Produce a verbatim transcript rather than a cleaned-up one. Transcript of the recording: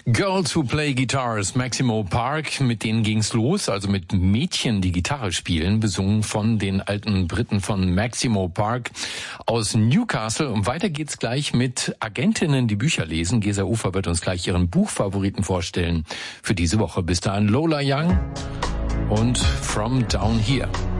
Girls Who Play Guitars, Maximo Park, mit denen ging's los, also mit Mädchen, die Gitarre spielen, besungen von den alten Briten von Maximo Park aus Newcastle. Und weiter geht's gleich mit Agentinnen, die Bücher lesen. Gesa Ufer wird uns gleich ihren Buchfavoriten vorstellen für diese Woche. Bis dahin Lola Young und From Down Here.